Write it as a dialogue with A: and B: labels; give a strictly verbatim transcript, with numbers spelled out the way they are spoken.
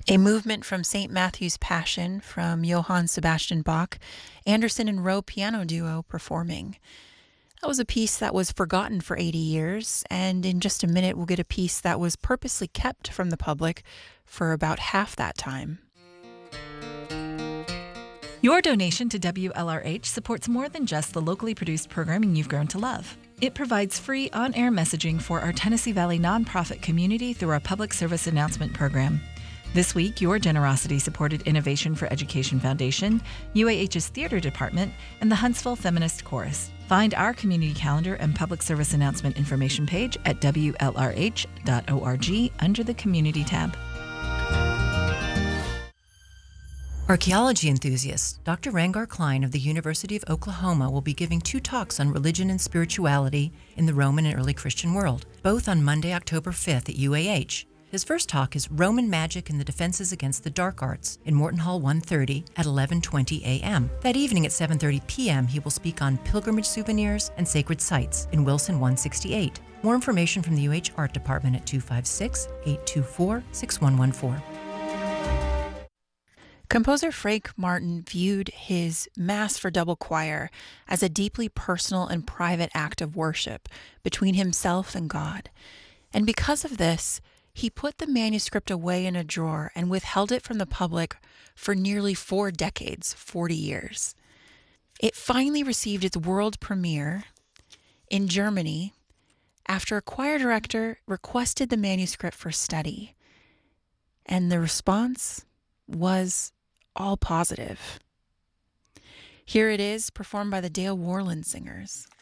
A: A movement from Saint Matthew's Passion from Johann Sebastian Bach, Anderson and Rowe piano duo performing. That was a piece that was forgotten for eighty years, and in just a minute we'll get a piece that was purposely kept from the public for about half that time.
B: Your donation to W L R H supports more than just the locally produced programming you've grown to love. It provides free on-air messaging for our Tennessee Valley nonprofit community through our public service announcement program. This week, your generosity supported Innovation for Education Foundation, U A H's Theater Department, and the Huntsville Feminist Chorus. Find our community calendar and public service announcement information page at W L R H dot org under the Community tab.
C: Archaeology enthusiast Doctor Rangar Klein of the University of Oklahoma will be giving two talks on religion and spirituality in the Roman and early Christian world, both on Monday, October fifth at U A H. His first talk is Roman Magic and the Defenses Against the Dark Arts in Morton Hall one thirty at eleven twenty a m That evening at seven thirty p m he will speak on pilgrimage souvenirs and sacred sites in Wilson one sixty-eight. More information from the U H Art Department at two five six, eight two four, six one one four.
A: Composer Frank Martin viewed his Mass for Double Choir as a deeply personal and private act of worship between himself and God. And because of this, he put the manuscript away in a drawer and withheld it from the public for nearly four decades, forty years. It finally received its world premiere in Germany after a choir director requested the manuscript for study. And the response was all positive. Here it is, performed by the Dale Worland Singers.